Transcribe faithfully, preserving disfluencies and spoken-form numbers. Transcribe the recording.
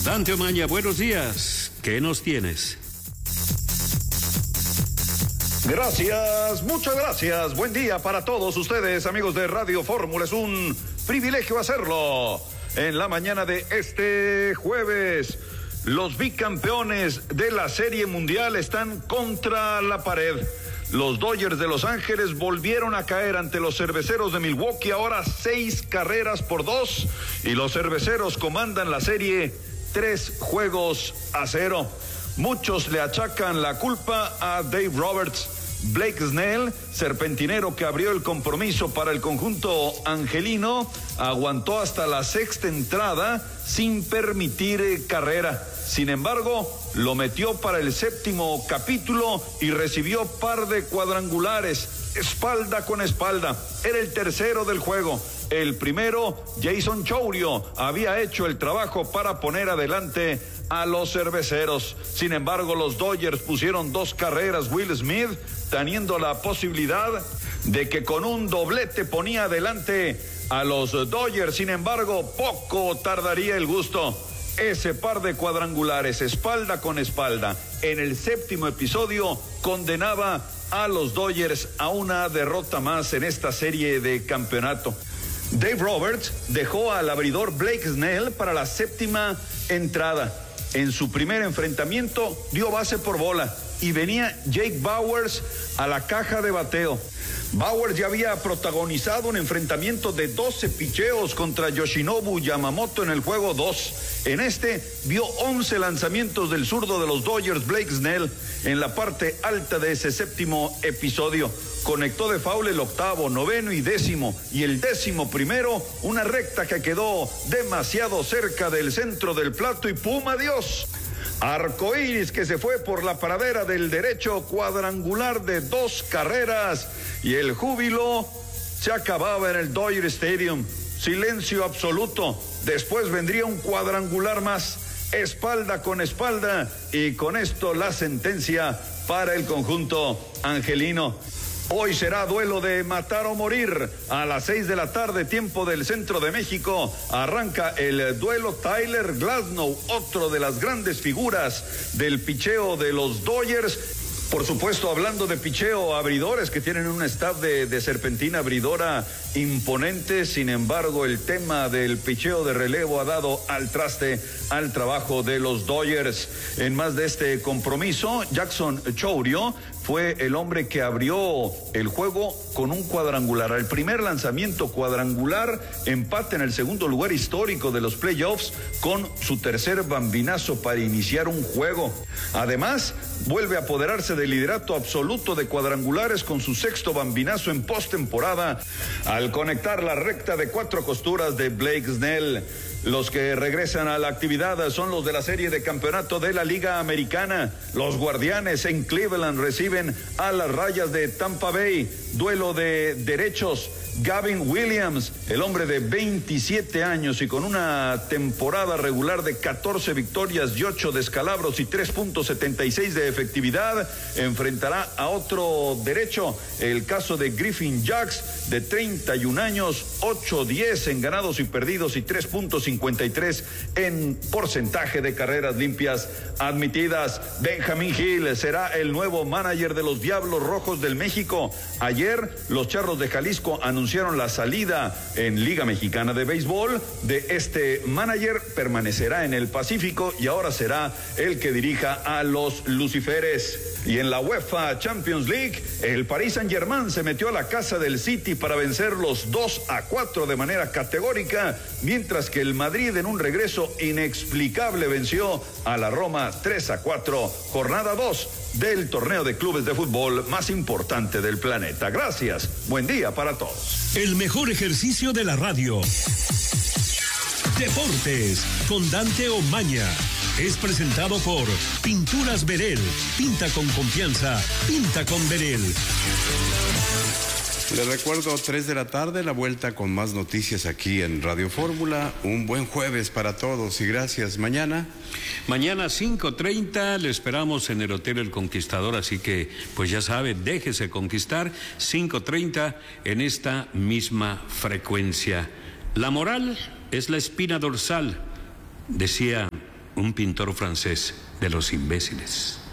Dante Omaña, buenos días. ¿Qué nos tienes? Gracias, muchas gracias. Buen día para todos ustedes, amigos de Radio Fórmula. Es un privilegio hacerlo en la mañana de este jueves. Los bicampeones de la Serie Mundial están contra la pared. Los Dodgers de Los Ángeles volvieron a caer ante los Cerveceros de Milwaukee, ahora seis carreras por dos, y los Cerveceros comandan la serie tres juegos a cero. Muchos le achacan la culpa a Dave Roberts. Blake Snell, serpentinero que abrió el compromiso para el conjunto angelino, aguantó hasta la sexta entrada sin permitir carrera. Sin embargo, lo metió para el séptimo capítulo y recibió par de cuadrangulares, espalda con espalda. Era el tercero del juego. El primero, Jason Chourio, había hecho el trabajo para poner adelante a los Cerveceros. Sin embargo, los Dodgers pusieron dos carreras. Will Smith, teniendo la posibilidad de que con un doblete ponía adelante a los Dodgers. Sin embargo, poco tardaría el gusto. Ese par de cuadrangulares, espalda con espalda, en el séptimo episodio, condenaba a los Dodgers a una derrota más en esta serie de campeonato. Dave Roberts dejó al abridor Blake Snell para la séptima entrada. En su primer enfrentamiento dio base por bola y venía Jake Bauers a la caja de bateo. Bauers ya había protagonizado un enfrentamiento de doce picheos contra Yoshinobu Yamamoto en el juego dos. En este vio once lanzamientos del zurdo de los Dodgers, Blake Snell, en la parte alta de ese séptimo episodio. Conectó de foul el octavo, noveno y décimo, y el décimo primero, una recta que quedó demasiado cerca del centro del plato y ¡pum! Adiós. Arcoíris que se fue por la pradera del derecho, cuadrangular de dos carreras, y el júbilo se acababa en el Dodger Stadium. Silencio absoluto. Después vendría un cuadrangular más, espalda con espalda, y con esto la sentencia para el conjunto angelino. Hoy será duelo de matar o morir. A las seis de la tarde, tiempo del centro de México, arranca el duelo. Tyler Glasnow, otro de las grandes figuras del picheo de los Dodgers. Por supuesto, hablando de picheo, abridores que tienen un staff de, de serpentina abridora imponente. Sin embargo, el tema del picheo de relevo ha dado al traste al trabajo de los Dodgers. En más de este compromiso, Jackson Chourio fue el hombre que abrió el juego con un cuadrangular. Al primer lanzamiento cuadrangular, empate en el segundo lugar histórico de los playoffs con su tercer bambinazo para iniciar un juego. Además, vuelve a apoderarse del liderato absoluto de cuadrangulares con su sexto bambinazo en postemporada al conectar la recta de cuatro costuras de Blake Snell. Los que regresan a la actividad son los de la serie de campeonato de la Liga Americana. Los Guardianes en Cleveland reciben a las Rayas de Tampa Bay. Duelo de derechos. Gavin Williams, el hombre de veintisiete años y con una temporada regular de catorce victorias y ocho descalabros y tres punto setenta y seis de efectividad, enfrentará a otro derecho, el caso de Griffin Jax, de treinta y un años, ocho diez en ganados y perdidos y tres punto cincuenta y tres en porcentaje de carreras limpias admitidas. Benjamín Hill será el nuevo manager de los Diablos Rojos del México. Ayer, los Charros de Jalisco anunciaron anunciaron la salida en Liga Mexicana de Béisbol de este manager. Permanecerá en el Pacífico y ahora será el que dirija a los Luciferes. Y en la UEFA Champions League, el Paris Saint-Germain se metió a la casa del City para vencer los dos a cuatro de manera categórica, mientras que el Madrid, en un regreso inexplicable, venció a la Roma tres a cuatro, jornada dos del torneo de clubes de fútbol más importante del planeta. Gracias, buen día para todos. El mejor ejercicio de la radio. Deportes con Dante Omaña. Es presentado por Pinturas Verel. Pinta con confianza. Pinta con Verel. Les recuerdo, tres de la tarde, la vuelta con más noticias aquí en Radio Fórmula. Un buen jueves para todos y gracias. Mañana. Mañana cinco treinta le esperamos en el Hotel El Conquistador, así que pues ya sabe, déjese conquistar. Cinco treinta en esta misma frecuencia. La moral es la espina dorsal, decía un pintor francés de los imbéciles.